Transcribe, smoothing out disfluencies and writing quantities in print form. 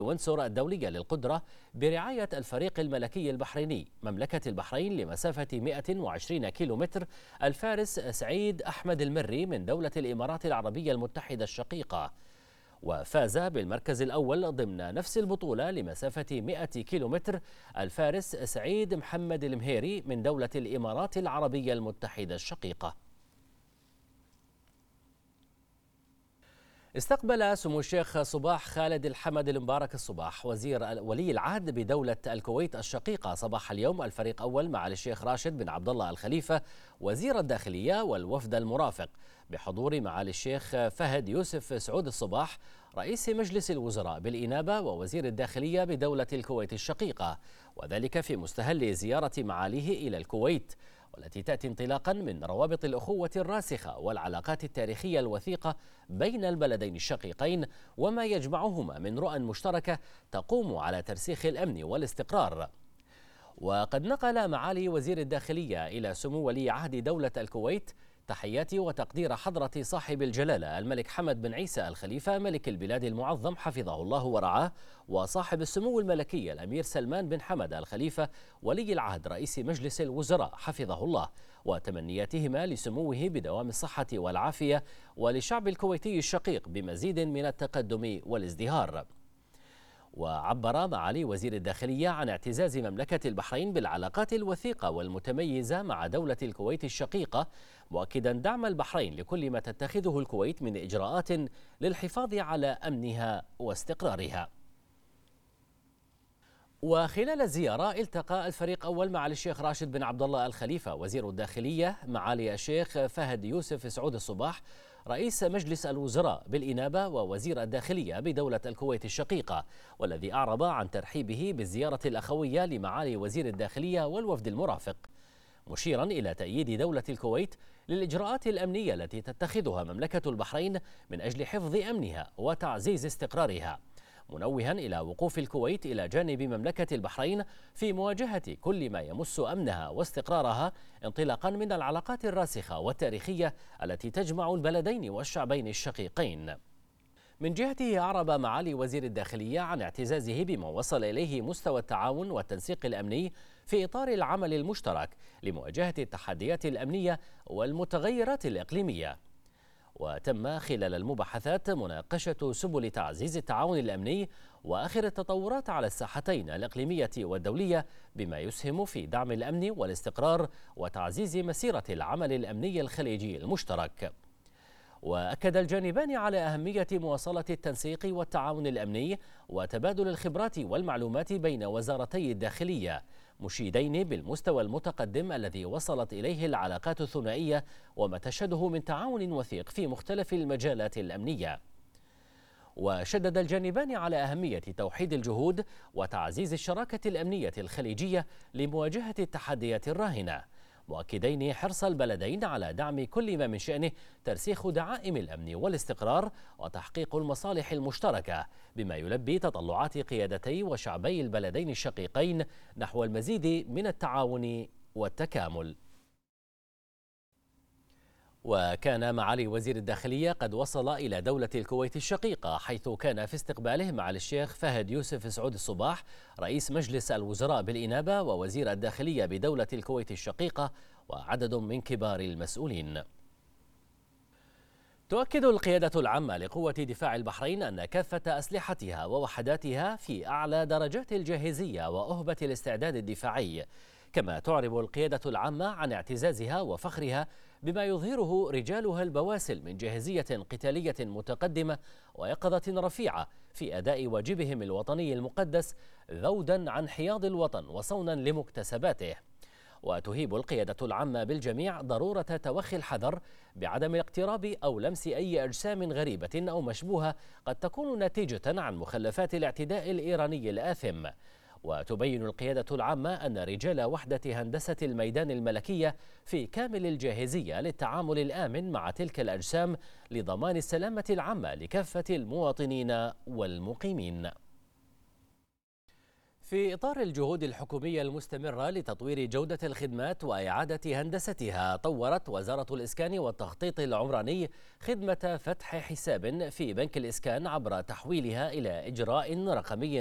وينسور الدولية للقدرة برعاية الفريق الملكي البحريني مملكة البحرين لمسافة 120 كيلومتر الفارس سعيد أحمد المري من دولة الإمارات العربية المتحدة الشقيقة، وفاز بالمركز الأول ضمن نفس البطولة لمسافة 100 كيلومتر الفارس سعيد محمد المهيري من دولة الإمارات العربية المتحدة الشقيقة. استقبل سمو الشيخ صباح خالد الحمد المبارك الصباح وزير ولي العهد بدولة الكويت الشقيقة صباح اليوم الفريق أول معالي الشيخ راشد بن عبد الله الخليفة وزير الداخلية والوفد المرافق بحضور معالي الشيخ فهد يوسف سعود الصباح رئيس مجلس الوزراء بالإنابة ووزير الداخلية بدولة الكويت الشقيقة، وذلك في مستهل زيارة معاليه إلى الكويت، والتي تأتي انطلاقا من روابط الأخوة الراسخة والعلاقات التاريخية الوثيقة بين البلدين الشقيقين وما يجمعهما من رؤى مشتركة تقوم على ترسيخ الأمن والاستقرار. وقد نقل معالي وزير الداخلية إلى سمو ولي عهد دولة الكويت تحيات وتقدير حضرة صاحب الجلالة الملك حمد بن عيسى الخليفة ملك البلاد المعظم حفظه الله ورعاه، وصاحب السمو الملكي الأمير سلمان بن حمد الخليفة ولي العهد رئيس مجلس الوزراء حفظه الله، وتمنياتهما لسموه بدوام الصحة والعافية وللشعب الكويتي الشقيق بمزيد من التقدم والازدهار. وعبر معالي وزير الداخلية عن اعتزاز مملكة البحرين بالعلاقات الوثيقة والمتميزة مع دولة الكويت الشقيقة، مؤكدا دعم البحرين لكل ما تتخذه الكويت من إجراءات للحفاظ على أمنها واستقرارها. وخلال الزيارة التقى الفريق أول معالي الشيخ راشد بن عبد الله الخليفة وزير الداخلية معالي الشيخ فهد يوسف سعود الصباح رئيس مجلس الوزراء بالإنابة ووزير الداخلية بدولة الكويت الشقيقة، والذي أعرب عن ترحيبه بالزيارة الأخوية لمعالي وزير الداخلية والوفد المرافق، مشيرا إلى تأييد دولة الكويت للإجراءات الأمنية التي تتخذها مملكة البحرين من أجل حفظ أمنها وتعزيز استقرارها، منوها إلى وقوف الكويت إلى جانب مملكة البحرين في مواجهة كل ما يمس أمنها واستقرارها انطلاقا من العلاقات الراسخة والتاريخية التي تجمع البلدين والشعبين الشقيقين. من جهته أعرب معالي وزير الداخلية عن اعتزازه بما وصل إليه مستوى التعاون والتنسيق الأمني في إطار العمل المشترك لمواجهة التحديات الأمنية والمتغيرات الإقليمية. وتم خلال المباحثات مناقشة سبل تعزيز التعاون الأمني وآخر التطورات على الساحتين الإقليمية والدولية بما يسهم في دعم الأمن والاستقرار وتعزيز مسيرة العمل الأمني الخليجي المشترك. وأكد الجانبان على أهمية مواصلة التنسيق والتعاون الأمني وتبادل الخبرات والمعلومات بين وزارتي الداخلية، مشيدين بالمستوى المتقدم الذي وصلت إليه العلاقات الثنائية وما تشهده من تعاون وثيق في مختلف المجالات الأمنية. وشدد الجانبان على أهمية توحيد الجهود وتعزيز الشراكة الأمنية الخليجية لمواجهة التحديات الراهنة، مؤكدين حرص البلدين على دعم كل ما من شأنه ترسيخ دعائم الأمن والاستقرار وتحقيق المصالح المشتركة، بما يلبي تطلعات قيادتي وشعبي البلدين الشقيقين نحو المزيد من التعاون والتكامل. وكان معالي وزير الداخلية قد وصل إلى دولة الكويت الشقيقة، حيث كان في استقباله معالي الشيخ فهد يوسف سعود الصباح رئيس مجلس الوزراء بالإنابة ووزير الداخلية بدولة الكويت الشقيقة وعدد من كبار المسؤولين. تؤكد القيادة العامة لقوة دفاع البحرين أن كافة أسلحتها ووحداتها في أعلى درجات الجاهزية وأهبة الاستعداد الدفاعي، كما تعرب القيادة العامة عن اعتزازها وفخرها بما يظهره رجالها البواسل من جاهزية قتالية متقدمة ويقظة رفيعة في أداء واجبهم الوطني المقدس ذودا عن حياض الوطن وصونا لمكتسباته. وتهيب القيادة العامة بالجميع ضرورة توخي الحذر بعدم الاقتراب أو لمس أي أجسام غريبة أو مشبوهة قد تكون نتيجة عن مخلفات الاعتداء الإيراني الآثم. وتبين القيادة العامة أن رجال وحدة هندسة الميدان الملكية في كامل الجاهزية للتعامل الآمن مع تلك الأجسام لضمان السلامة العامة لكافة المواطنين والمقيمين. في إطار الجهود الحكومية المستمرة لتطوير جودة الخدمات وإعادة هندستها، طورت وزارة الإسكان والتخطيط العمراني خدمة فتح حساب في بنك الإسكان عبر تحويلها إلى إجراء رقمي